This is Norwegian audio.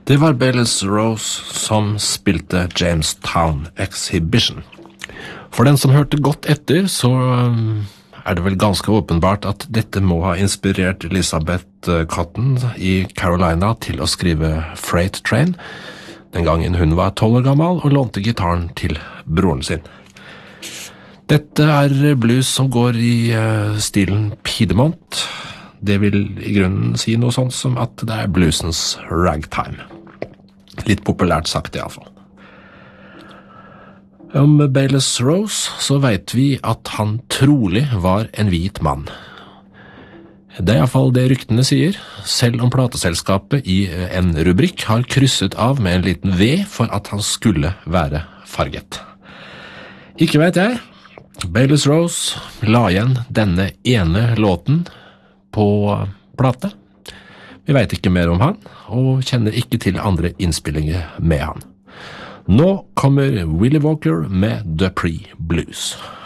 Det var Bayless Rose som spilte Jamestown Exhibition. For den som hørte godt etter, så det vel ganske åpenbart at dette må ha inspirert Elizabeth Cotton i Carolina til å skrive Freight Train, den gangen hun var 12 år gammel og lånte gitaren til broren sin. Dette blues som går i stilen Piedmont. Det vil i grunnen si noe sånt som at det bluesens ragtime. Litt populært sagt i alle fall. Om Bayless Rose så vet vi at han trolig var en hvit mann. Det i alle fall det ryktene sier, selv om plateselskapet i en rubrikk har krysset av med en liten V for at han skulle være farget. Ikke vet jeg. Bayless Rose la igjen denne ene låten på plate. Vi vet ikke mer om han, og kjenner ikke til andre innspillinger med han. Nå kommer Willie Walker med Dupree Blues.